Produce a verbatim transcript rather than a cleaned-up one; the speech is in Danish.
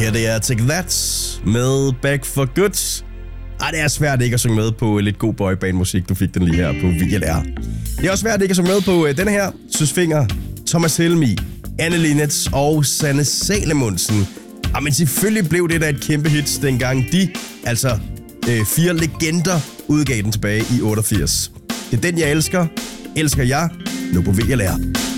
her, det er Take That med Back for Good. Ej, det er svært ikke at synge med på lidt god boyband-musik. Du fik den lige her på V L R. Det er også svært ikke at synge med på uh, denne her. Søs Fenger, Thomas Helmig, Anne Linnet og Sanne Salomonsen. Ah, men selvfølgelig blev det da et kæmpe hit, dengang de, altså øh, fire legender, udgav den tilbage i otteogfirs. Det er den, jeg elsker. Elsker jeg nu på V L R.